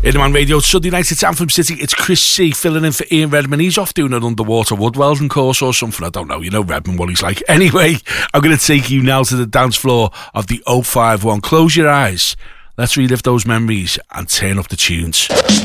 Man Radio, it's Sunday night, it's Anthem City, it's Chris C filling in for Ian Redman. He's off doing an underwater wood welding course or something, I don't know, you know Redman, what he's like. Anyway, I'm going to take you now to the dance floor of the 051. Close your eyes, let's relive those memories and turn up the tunes.